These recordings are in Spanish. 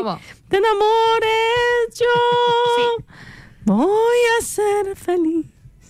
¿Cómo? te enamores, yo voy a ser feliz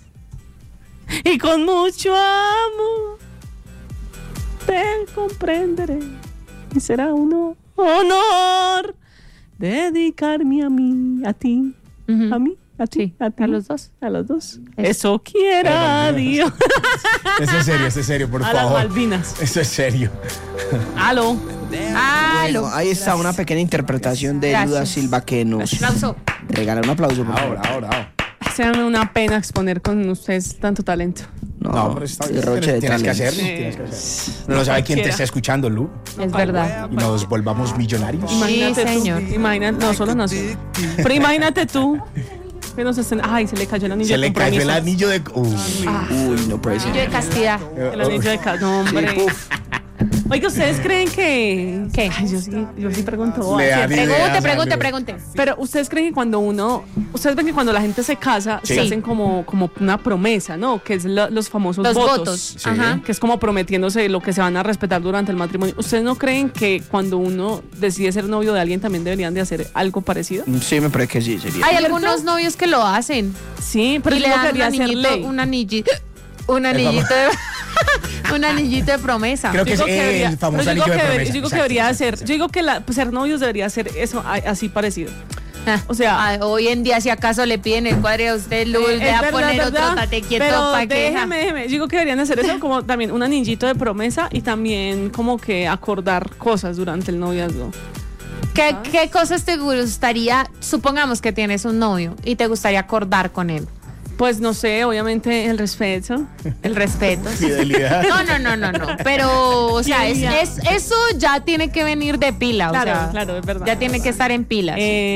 y con mucho amor te comprenderé y será un honor dedicarme a ti, a mí. ¿A ti? Sí, ¿A ti? a los dos. A los dos. Eso quiera Dios. Eso es serio, por A favor. las Malvinas. Eso es serio. Aló. Bueno, ahí está una pequeña interpretación de Gracias. Luda Silva que nos Aplauso. regala un aplauso. Por favor. Ahora. Se me da una pena exponer con ustedes tanto talento. No, pero está bien. derroche de Tienes que talento. hacerlo. Tienes que hacerlo. No sabe quién te está escuchando, Lu. Es verdad. Y nos volvamos millonarios. Imagínate tú. señor. Imagínate, no, solo no. Pero imagínate tú. Que nos estén, ay, se le cayó el anillo Se de le cayó el compromiso. anillo de. Uy, no puede ser. Anillo de castidad. El anillo de no, hombre. Oiga, ¿ustedes creen que...? ¿Qué? Ay, yo sí pregunto. Le da siempre. ideas, Pregunte. Pero ¿ustedes creen que cuando ustedes ven que cuando la gente se casa, Sí. se hacen como una promesa, ¿no? Que es los famosos Los votos. votos. Sí. Ajá. Que es como prometiéndose lo que se van a respetar durante el matrimonio. ¿Ustedes no creen que cuando uno decide ser novio de alguien también deberían de hacer algo parecido? Sí, me parece que sí, sería. Hay ¿Cierto? algunos novios que lo hacen. Sí, pero y yo le no dan quería hacer ley. un anillito de promesa. Creo que es debería- el famoso pero yo anillo de digo que promesa. Yo digo que Exacto, debería exacto, ser. Yo digo que ser novios debería ser eso, así parecido. Ah, O sea, hoy en día si acaso le piden el cuadro a usted, Luz, es le va a verdad, poner ¿verdad? otro tate quieto Pero para que... déjeme. Yo digo que deberían hacer eso como también un anillito de promesa y también como que acordar cosas durante el noviazgo. ¿Qué cosas te gustaría, supongamos que tienes un novio y te gustaría acordar con él? Pues no sé, obviamente el respeto. El respeto. Fidelidad. No. Pero, o sea, Fidelidad. eso ya tiene que venir de pila. Claro, o sea, claro, es verdad. Ya tiene que estar en pilas.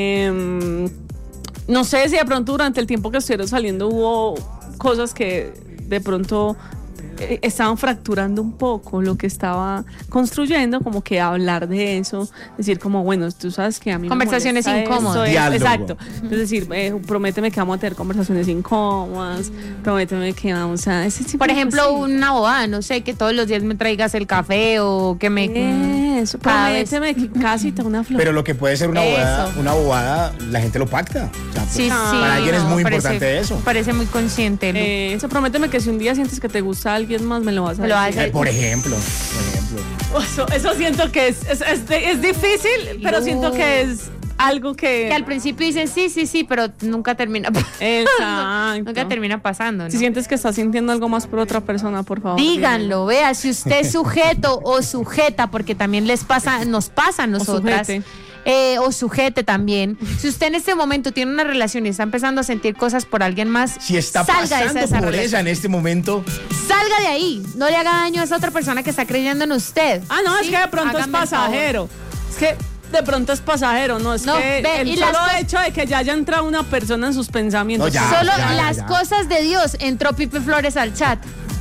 No sé si de pronto durante el tiempo que estuvieron saliendo hubo cosas que de pronto estaban fracturando un poco lo que estaba construyendo, como que hablar de eso, decir como, bueno, tú sabes que a mí Conversaciones me molesta incómodas. esto, Diálogo. exacto. Es decir, prométeme que vamos a tener conversaciones incómodas, prométeme que vamos a... ese tipo Por de ejemplo, cosas. una bobada, no sé, que todos los días me traigas el café o que me... Eso, cada vez. prométeme que casi te una flor. Pero lo que puede ser Eso. una bobada, la gente lo pacta. O sea, pues, Sí, para alguien es muy parece- importante eso. Parece muy consciente. ¿no? Eso, prométeme que si un día sientes que te gusta alguien más, me lo vas a Me lo vas a decir. decir. Por ejemplo. Eso siento que es difícil, pero siento que es algo Que al que... principio dicen sí, pero nunca termina. Exacto. Nunca termina pasando, ¿no? Si sientes que estás sintiendo algo más por otra persona, por favor. Díganlo, vea, si usted es sujeto o sujeta, porque también nos pasa a nosotras. sujete. O sujete también. Si usted en este momento tiene una relación y está empezando a sentir cosas por alguien más, Si está salga de pasando esa por relación. esa en este momento, Salga de ahí. No le haga daño a esa otra persona que está creyendo en usted. Ah, no, ¿Sí? es que de pronto es Hágame el favor. pasajero. Es que de pronto es pasajero, no es No, que ve, el y solo las cosas- hecho de que ya haya entrado una persona en sus pensamientos. No, ya. Solo ya, las ya. cosas de Dios. Entró Pipe Flores al chat.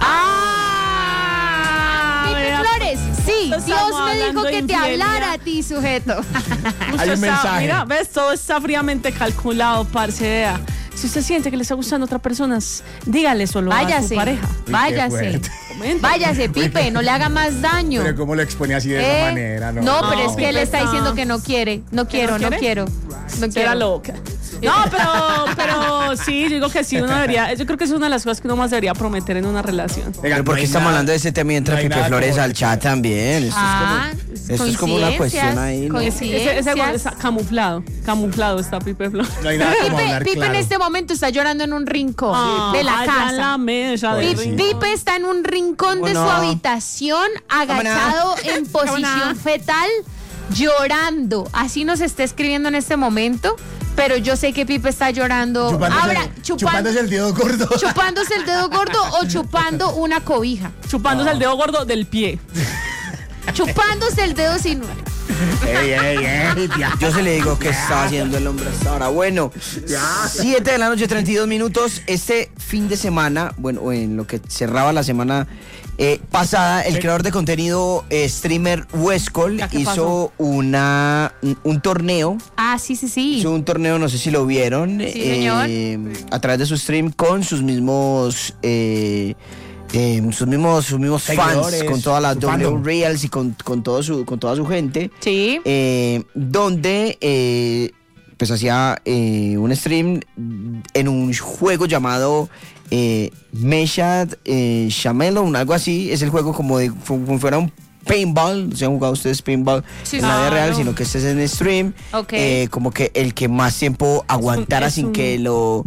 Pipe vea, Flores, sí, estamos Dios me dijo hablando de que te infidelidad. hablara a ti, sujeto. Usted Hay un mensaje. Mira, ves, todo está fríamente calculado, parce. Vea. Si usted siente que le está gustando a otra persona, dígale solo a su Váyase, pareja. váyase. fuerte. Comente. Váyase, Pipe, no le haga más daño. pero cómo lo expone así de esa manera, ¿no? No, pero es que él Pipe está está- diciendo que no quiere. No quiero, no no quiero. No Será quiero. loca. No, pero sí, yo digo que sí, uno debería, yo creo que es una de las cosas que uno más debería prometer en una relación. Venga, Pero ¿por no qué hay estamos nada- hablando de este tema y entra no hay Pipe nada Flores como- al chat también? Esto es como una cuestión ahí, ¿no? Ese gol está camuflado está Pipe Flor. No hay nada como Pipe, hablar Pipe claro. en este momento está llorando en un rincón de la allá en la casa. mesa del Pues sí. rincón. Pipe está en un rincón de su ¿Cómo no? habitación, agachado en posición fetal, llorando. Así nos está escribiendo en este momento, pero yo sé que Pipe está llorando. Ahora, Chupándose el dedo gordo. chupándose el dedo gordo o chupando una cobija. Chupándose el dedo gordo del pie. Chupándose el dedo sin... Ey, ya. Yo se le digo que está haciendo el hombre hasta ahora. Bueno, 7 de la noche, 32 minutos. Este fin de semana, bueno, en lo que cerraba la semana pasada, el creador de contenido streamer Westcol ¿Ya qué hizo un torneo. Ah, sí. Hizo un torneo, no sé si lo vieron. Sí, señor. A través de su stream con sus mismos sus mismos fans, Seguidores, con toda la su W fandom. Reals y con toda su gente. Sí. Donde pues hacía un stream en un juego llamado Meshad Shamelon, algo así. Es el juego como fuera un paintball. No se han jugado ustedes paintball Sí, en la vida real, no. sino que este es en stream. Ok. Como que el que más tiempo aguantara es sin un- que lo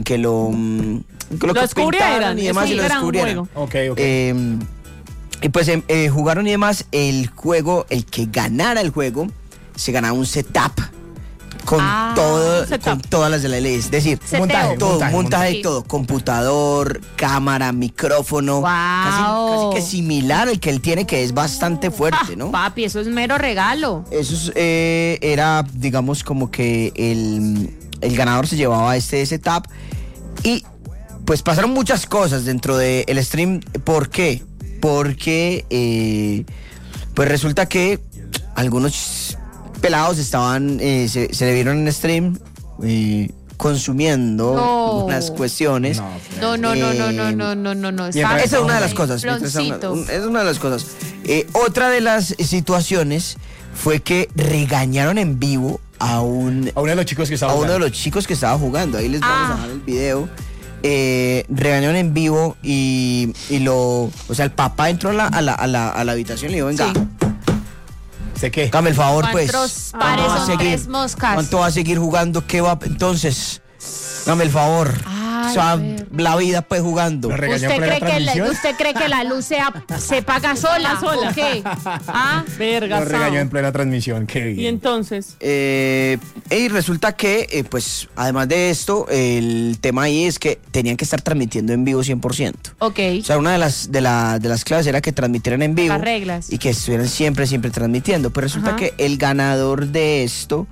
Lo descubrieran, y es demás un y lo gran descubrieran. juego. Ok. Y pues jugaron y demás el juego, el que ganara el juego, se ganaba un setup con setup. con todas las de la ley. Es decir, Seteo. montaje Sí. y todo, computador, cámara, micrófono, casi que similar al que él tiene, que es bastante fuerte, ¿no? Papi, eso es mero regalo. Eso era, digamos, como que el ganador se llevaba este setup. Y pues pasaron muchas cosas dentro del stream. ¿Por qué? Porque pues resulta que algunos pelados estaban, se le vieron en stream consumiendo No. unas cuestiones. No. Esa Esa es una de las cosas. Ploncito. Es una de las cosas. Otra de las situaciones fue que regañaron en vivo a uno de los chicos que estaba de jugando. los chicos que estaba jugando. Ahí les vamos a dejar el video. Regañaron en vivo y o sea, el papá entró a la habitación y le dijo, venga, Sí. ¿Sé qué? hágame el favor, pues. ¿Cuántos pares ¿Cuánto va a son seguir? 3 moscas? ¿Cuánto va a seguir jugando? ¿Qué va? Entonces, hágame el favor. Ay, O sea, ver. la vida pues jugando. Lo regañó en ¿Usted plena cree, que transmisión. ¿Usted cree que la luz se paga sola? sola. ¿O qué? ¿Ah? Verga, Lo regañó en Sao. plena transmisión. Qué Y bien. entonces, Y resulta que, pues, además de esto, el tema ahí es que tenían que estar transmitiendo en vivo 100%. Ok. O sea, una de las claves era que transmitieran en vivo. Las reglas. Y que estuvieran siempre transmitiendo. Pero resulta Ajá. que el ganador de esto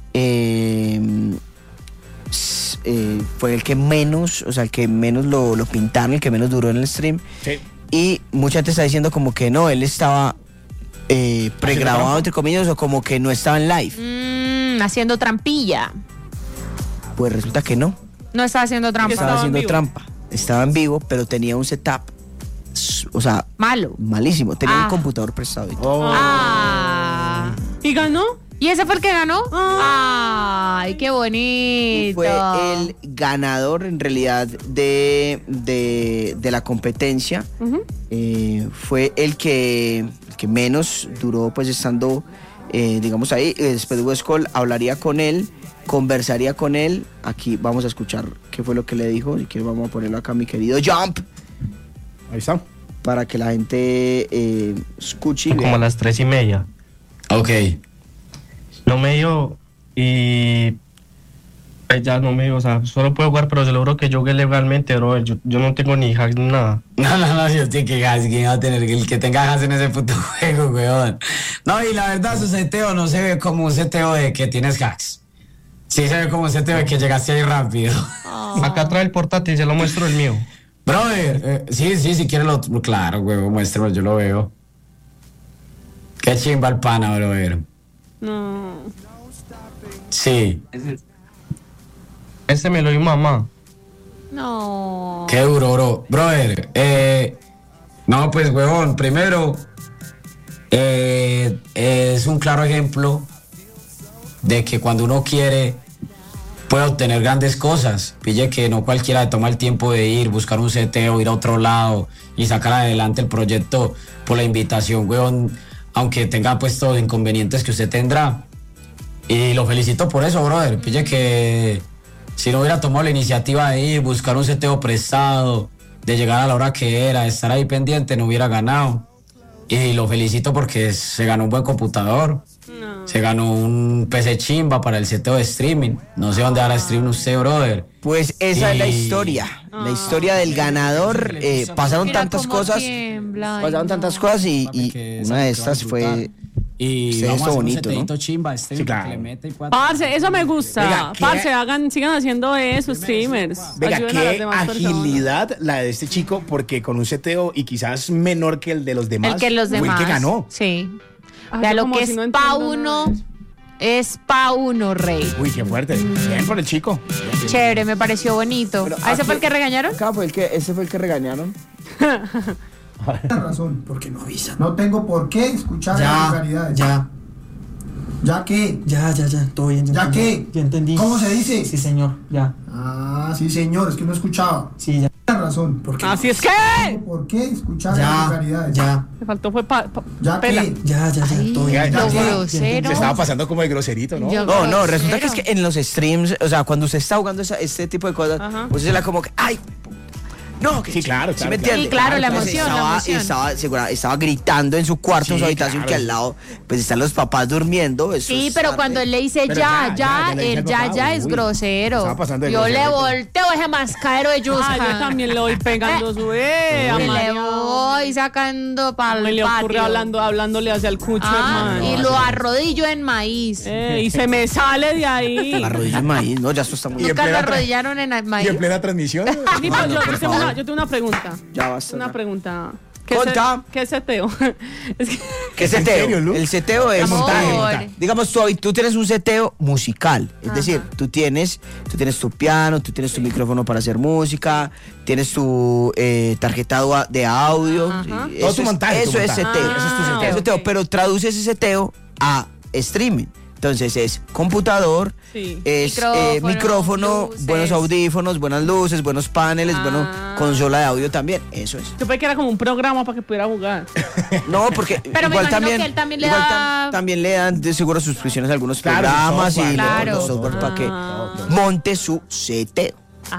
fue el que menos, o sea, el que menos lo pintaron, el que menos duró en el stream. Sí. Y mucha gente está diciendo como que no, él estaba pregrabado, trampa? entre comillas, o como que no estaba en live. Haciendo trampilla. Pues resulta que no. No estaba haciendo trampa. Estaba en haciendo vivo. trampa. Estaba en vivo, pero tenía un setup, o sea, Malo. malísimo. Tenía Ah. un computador prestado y todo. Oh. Ah. ¿y ganó? ¿Y ese fue el que ganó? Ay, qué bonito. Fue el ganador en realidad de la competencia. Fue el que menos duró pues estando, digamos ahí. Después de Westcall hablaría con él, conversaría con él. Aquí vamos a escuchar qué fue lo que le dijo. Si quieres vamos a ponerlo acá, mi querido Jump, Ahí está. para que la gente escuche. y Como a vea. las 3:30. Ok. No me dio y pues ya no me dio, o sea, solo puedo jugar, pero se logro que yo jugué legalmente, bro. Yo no tengo ni hacks ni nada. No, yo estoy que gas, ¿quién va a tener el que tenga gas en ese puto juego, weón? No, y la verdad, su seteo no se ve como un seteo de que tienes hacks. Sí se ve como un seteo de que llegaste ahí rápido. Acá trae el portátil, se lo muestro el mío. Brother, sí, si quieres claro, weón, muéstralo, yo lo veo. Qué chimba el pana, brother. No. Sí, Este me lo dio mamá. No. qué duro, bro. Brother, no, pues, huevón, primero, es un claro ejemplo de que cuando uno quiere puede obtener grandes cosas. Pille que no cualquiera toma el tiempo de ir, buscar un seteo, ir a otro lado y sacar adelante el proyecto por la invitación, huevón, aunque tenga pues todos los inconvenientes que usted tendrá. Y lo felicito por eso, brother. Pille que si no hubiera tomado la iniciativa de ir, buscar un seteo prestado, de llegar a la hora que era, estar ahí pendiente, no hubiera ganado. Y lo felicito porque se ganó un buen computador. Se ganó un PC chimba para el seteo de streaming. No sé dónde hará streaming usted, brother. Pues esa es la Y- historia. La historia del ganador. Pasaron Mira tantas cómo cosas. tiembla, ay, Pasaron no. tantas cosas y Papi, que una de esa estas te va a fue. disfrutar. Y Sí, vamos esto a hacer bonito, un seteo ¿no? chimba, Sí, claro. que le mete y pueda- Parce, eso me gusta. Oiga, ¿qué- Parce, sigan haciendo eso, streamers. Venga, Ayuden a las qué demás personas. agilidad la de este chico, porque con un seteo y quizás menor que el de los demás. El que los fue demás. el que ganó. Sí. Ay, Vea yo lo como que si es no pa' entiendo nada uno. de eso. Es pa' uno, rey. Uy, qué fuerte. Bien por el chico. Chévere, me pareció bonito. Pero ¿Ah, ese fue aquí- el que regañaron? Ese fue el que regañaron. Tienes razón, porque no avisan. No tengo por qué escuchar las vulgaridades. ¿Ya qué? Ya, todo bien. ¿Ya qué? Ya entendí. ¿Cómo se dice? Sí, señor, ya. Ah, sí, señor, es que no escuchaba. Sí, ya. Tienes razón, porque Así es que. no tengo por qué escuchar las vulgaridades. Ya. Me faltó fue ¿Ya pela. qué? Ya, todo bien. Lo ya. grosero. Se estaba pasando como de groserito, ¿no? Yo- No, resulta grosero. que es que en los streams, o sea, cuando usted está jugando este tipo de cosas, Ajá. pues es la como que, ay, no, que Sí, claro, ¿sí claro, me entiende? Sí, claro, la Entonces emoción, la emoción. estaba gritando en su cuarto, en su Sí, habitación, claro. que al lado, pues están los papás durmiendo. Eso Sí, es pero tarde. cuando él le dice Pero ya, le dice él al ya papá, es uy, grosero. estaba pasando de Yo le grosero. volteo ese mascadero de Yusca. Yo también le voy pegando su a Y le María. voy sacando para Me el le ocurre patio. hablándole hacia el cucho, hermano. Y lo arrodillo en maíz. Y se me sale de ahí. La rodilla de maíz, no, ya esto está muy... Y en Nunca lo plena tra- arrodillaron en Y maíz. en plena transmisión. Sí, pero yo tengo una pregunta. Ya basta. Una pregunta. Conta. ¿Qué es seteo? Es que- ¿Qué ¿En seteo? serio, Lu? El seteo es Amor. digamos, tú tienes un seteo musical. Es decir, tú tienes tu piano, tú tienes tu micrófono para hacer música, tienes tu tarjeta de audio. Ajá. Sí, Todo tu montaje, Eso tu es montaje. seteo. Ah, Eso es tu seteo. ok. Seteo, pero traduce ese seteo a streaming. Entonces es computador, Sí. es Micrófono, micrófono, luces. buenos audífonos, buenas luces, buenos paneles, bueno, consola de audio también. Eso es. Yo pensé que era como un programa para que pudiera jugar. No, porque Pero me igual imagino también, que él también le igual da- también le dan de seguro suscripciones a algunos Claro, programas su software, y claro. los software para que monte su seteo.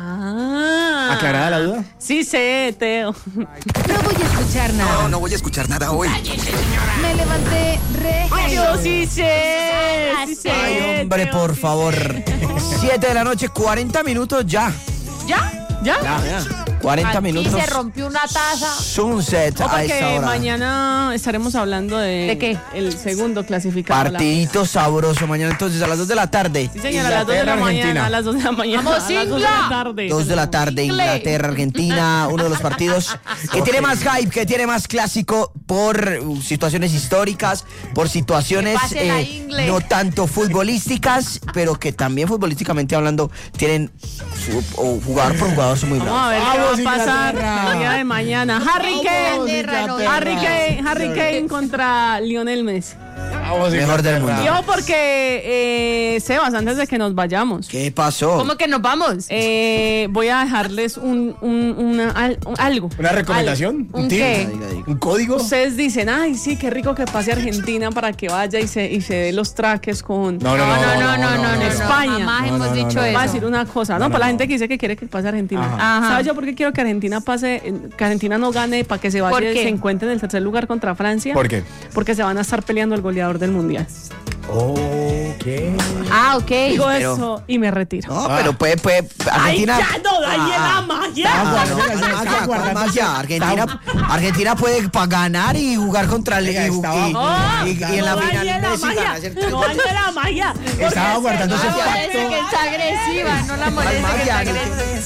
Ah. ¿Aclarada la duda? Sí, seteo. No voy a escuchar nada. No voy a escuchar nada hoy. Me levanté re. Yo sí sé. Sí sé. Ay, hombre, por favor. 7 de la noche, 40 minutos ya. ¿Ya? ¿Ya? Ya. 40 Aquí minutos. se rompió una taza. Sunset O a esta porque hora. mañana estaremos hablando de... ¿De qué? El segundo clasificado. Partidito sabroso mañana entonces a las 2 de la tarde. Sí, señora, a las 2 de la Inglaterra, mañana. Argentina. A las 2 de la mañana. Vamos, a las 2 de la Ingla. tarde. 2 de la tarde, Inglaterra, Argentina, uno de los partidos que tiene más hype, que tiene más clásico por situaciones históricas, por situaciones Que pase la Ingle. no tanto futbolísticas, pero que también futbolísticamente hablando tienen jugador por jugador son muy Vamos a bravos. ver Vamos, qué va a pasar Inglaterra. el día de mañana. Harry Kane. Harry Kane contra Lionel Messi. Vamos, Mejor del Inglaterra. mundo. Yo porque, Sebas, antes de que nos vayamos, ¿Qué pasó? ¿Cómo que nos vamos? voy a dejarles algo. ¿Una recomendación? ¿Un tip? qué? ¿Un código? Ustedes dicen, ay, sí, qué rico que pase Argentina para que vaya y se dé los traques con... No. España. Jamás No, hemos no, dicho no. Voy a eso. decir una cosa, ¿no? Para la gente que dice que quiere que pase Argentina. Ajá. ¿Sabes yo por qué quiero que Argentina pase, que Argentina no gane para que se vaya ¿Por y qué? se encuentre en el tercer lugar contra Francia? ¿Por qué? Porque se van a estar peleando el goleador del mundial. Ok. Ah, ok. Digo pero- eso y me retiro. No, pero puede Argentina. ¡Ay, ya no! ¡Ahí es la magia! ¿Cuál magia? Argentina puede ganar y jugar contra el y en la final Messi gana, ¿cierto? ¡No dañe la magia! Estaba guardando ese Parece pacto. que está agresiva, no la molesta que está magia, agresiva.